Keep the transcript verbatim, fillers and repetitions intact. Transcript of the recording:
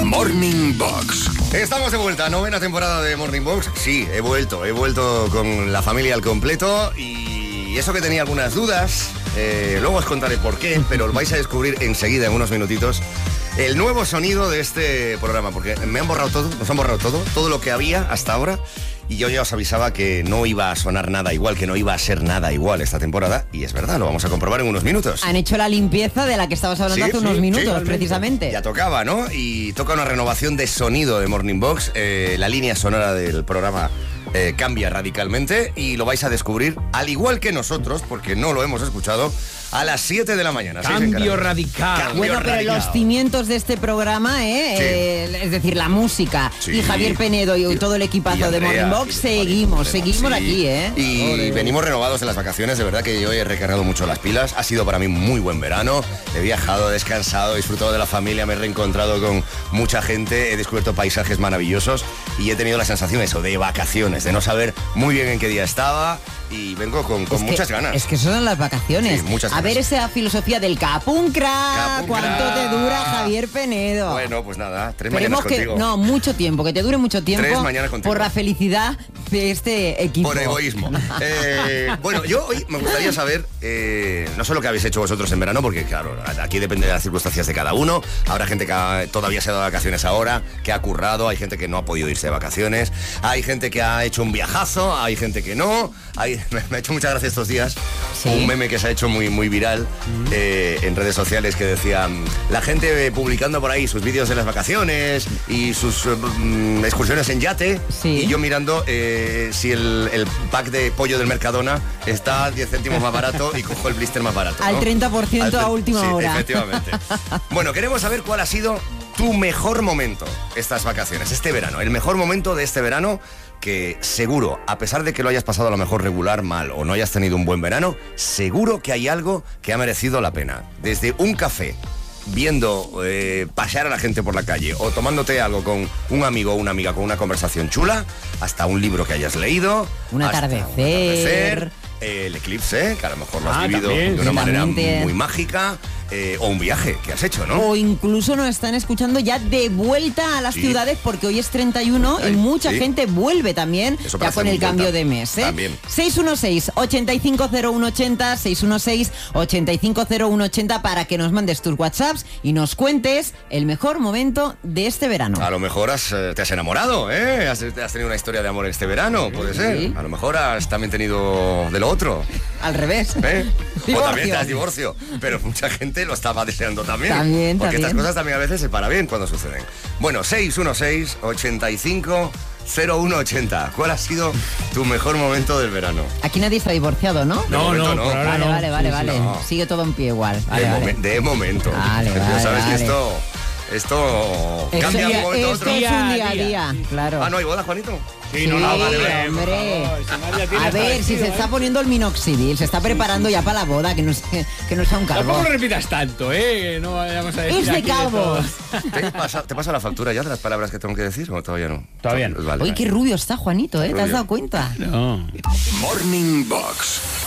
Morning Box. Estamos de vuelta, novena temporada de Morning Box. Sí, he vuelto, he vuelto con la familia al completo y eso que tenía algunas dudas, eh, luego os contaré por qué, pero os vais a descubrir enseguida, en unos minutitos, el nuevo sonido de este programa, porque me han borrado todo, nos han borrado todo, todo lo que había hasta ahora. Y yo ya os avisaba que no iba a sonar nada igual, que no iba a ser nada igual esta temporada. Y es verdad, lo vamos a comprobar en unos minutos. Han hecho la limpieza de la que estabas hablando sí, hace unos sí, minutos, sí, precisamente. Ya tocaba, ¿no? Y toca una renovación de sonido de Morning Box. Eh, la línea sonora del programa eh, cambia radicalmente y lo vais a descubrir, al igual que nosotros, porque no lo hemos escuchado, a las siete de la mañana. Cambio radical. Cambio bueno, pero radical. los cimientos de este programa, ¿eh? Sí. eh es decir, la música Sí. y Javier Penedo y, Y- todo el equipazo y Andrea, de Morning Box, y- seguimos, y- seguimos sí. aquí, ¿eh? Y Ole. venimos renovados de las vacaciones, de verdad que yo he recargado mucho las pilas. Ha sido para mí muy buen verano. He viajado, he descansado, he disfrutado de la familia, me he reencontrado con mucha gente, he descubierto paisajes maravillosos y he tenido la sensación eso, de vacaciones, de no saber muy bien en qué día estaba y vengo con, con Es que- muchas ganas. Es que son las vacaciones. Sí, muchas A ganas. ver esa filosofía del capuncra. Capuncra. ¿Cuánto te dura Javier Penedo? Bueno, pues nada, tres Esperemos mañanas que contigo. no, mucho tiempo, que te dure mucho tiempo. Tres mañanas contigo. Por la felicidad de este equipo. Por egoísmo. Eh, bueno, yo hoy me gustaría saber, eh, no sé lo que habéis hecho vosotros en verano, porque claro, aquí depende de las circunstancias de cada uno. Habrá gente que ha- todavía se ha dado de vacaciones ahora, que ha currado, hay gente que no ha podido irse de vacaciones, hay gente que ha hecho un viajazo, hay gente que no. Hay, me, me ha hecho mucha gracia estos días Sí. un meme que se ha hecho muy, muy viral eh, en redes sociales que decía la gente eh, publicando por ahí sus vídeos de las vacaciones y sus eh, mm, excursiones en yate Sí. y yo mirando eh, si el, el pack de pollo del Mercadona está diez céntimos más barato y cojo el blister más barato, ¿no? Al treinta por ciento Al tre- a última sí, hora. efectivamente. Bueno, queremos saber cuál ha sido tu mejor momento estas vacaciones, este verano, el mejor momento de este verano que seguro, a pesar de que lo hayas pasado a lo mejor regular, mal o no hayas tenido un buen verano, seguro que hay algo que ha merecido la pena. Desde un café, viendo eh, pasear a la gente por la calle o tomándote algo con un amigo o una amiga con una conversación chula, hasta un libro que hayas leído, Un hasta atardecer. un atardecer, eh, el eclipse, que a lo mejor lo has Ah, vivido también. de una manera Totalmente. muy mágica, eh, o un viaje que has hecho, ¿no? O incluso nos están escuchando ya de vuelta a las Sí. ciudades porque hoy es treinta y uno Ay, y mucha sí. gente vuelve también Eso ya para con hacer el un cambio vuelta. de mes, ¿eh? También. seis uno seis, ocho cinco cero uno ocho cero, seis uno seis, ocho cinco cero uno ocho cero para que nos mandes tus WhatsApps y nos cuentes el mejor momento de este verano. A lo mejor has, eh, te has enamorado, ¿eh? Has, has tenido una historia de amor este verano, puede ser. Sí. A lo mejor has también tenido de lo otro, Al revés. ¿eh? O Divorcio. también te has divorcio. Pero mucha gente lo estaba deseando también. También, Porque también. estas cosas también a veces se para bien cuando suceden. Bueno, seis uno seis, ocho cinco cero uno ocho cero. ¿Cuál ha sido tu mejor momento del verano? Aquí nadie está divorciado, ¿no? De No, momento no, no. por ahora Vale, no. vale, vale, Sí, sí, vale. no. Sigue todo en pie igual. Vale, de, vale. momen- de momento. Vale, Ya vale, sabes vale. que esto, esto Esto cambia de ya- un momento a esto otro. es un día Día a a día. día, claro. Ah, ¿no hay boda, Juanito? Sí, no, no, Sí, vale, vale, hombre. por favor, si nadie tiene A hasta ver, si vestido, se ¿eh? está poniendo el minoxidil, se está preparando ya para la boda, que no, se- que no sea un Tampoco calvo. lo repitas tanto, ¿eh? Que no vayamos a decir Es de aquí calvos. todo. ¿Te pasa, ¿Te pasa la factura ya de las palabras que tengo que decir o todavía no? Todavía no. Vale. Oye, qué rubio está Juanito, ¿eh? ¿Te has Rubio. dado cuenta? No. Morning Box.